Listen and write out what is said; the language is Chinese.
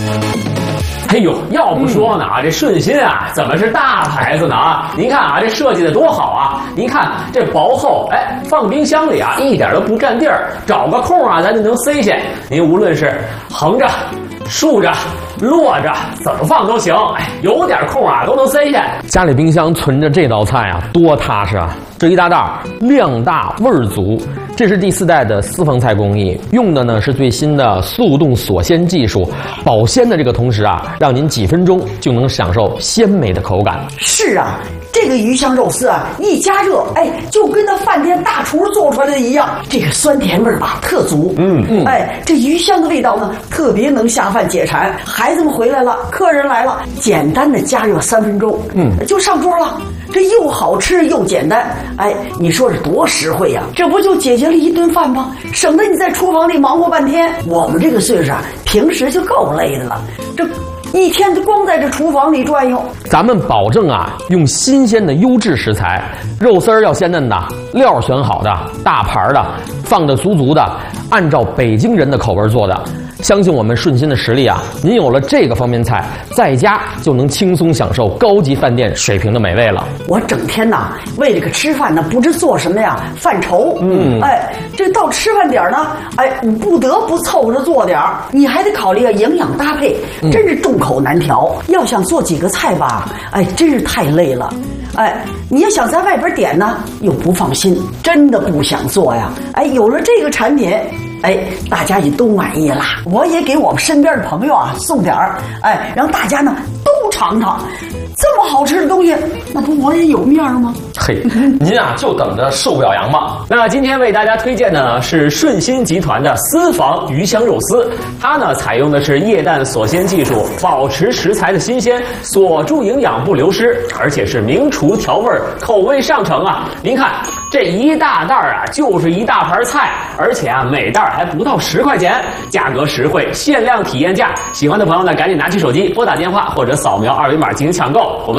哎呦，要不说呢这顺心啊，怎么是大牌子呢啊？您看啊，这设计的多好啊！您看这薄厚，哎，放冰箱里啊，一点都不占地儿，找个空啊，咱就能塞下。您无论是横着、竖着、摞着，怎么放都行。哎，有点空啊，都能塞下。 家里冰箱存着这道菜啊，多踏实啊！这一大袋量大味儿足，这是第4代的私房菜工艺，用的呢是最新的速冻锁鲜技术，保鲜的这个同时啊，让您几分钟就能享受鲜美的口感。 是啊，这个鱼香肉丝啊，一加热，哎，就跟那饭店大厨做出来的一样，这个酸甜味儿吧特足。哎，这鱼香的味道呢，特别能下饭解馋。孩子们回来了，客人来了，简单的加热3分钟，就上桌了。这又好吃又简单，哎，你说这多实惠呀！这不就解决了一顿饭吗？省得你在厨房里忙活半天。我们这个岁数啊，平时就够累的了，这一天就光在这厨房里转悠。 咱们保证啊，用新鲜的优质食材，肉丝儿要鲜嫩的，料选好的，大盘的，放的足足的，按照北京人的口味做的。相信我们顺心的实力啊，您有了这个方便菜，在家就能轻松享受高级饭店水平的美味了。 我整天呐为这个吃饭呢，不知做什么呀，犯愁。哎，这到吃饭点呢，哎，你不得不凑合着做点儿，你还得考虑营养搭配，真是众口难调。要想做几个菜吧，哎，真是太累了。哎，你要想在外边点呢，又不放心，真的不想做呀。哎，有了这个产品，哎，大家也都满意了。我也给我们身边的朋友啊送点儿，哎，让大家呢都尝尝。这么好吃的东西，那不我也有面吗？ 嘿，您啊就等着受表扬吧。 那今天为大家推荐的呢是顺心集团的私房鱼香肉丝，它呢采用的是液氮锁鲜技术，保持食材的新鲜，锁住营养不流失，而且是名厨调味，口味上乘啊！您看这一大袋啊，就是一大盘菜，而且啊每袋还不到10块钱，价格实惠，限量体验价。喜欢的朋友呢，赶紧拿起手机拨打电话或者扫描2维码进行抢购。我们